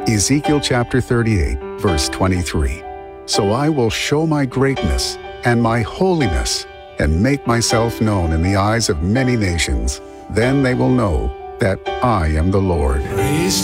Ezekiel chapter 38, verse 23. So I will show my greatness and my holiness and make myself known in the eyes of many nations. Then they will know that I am the Lord. Praise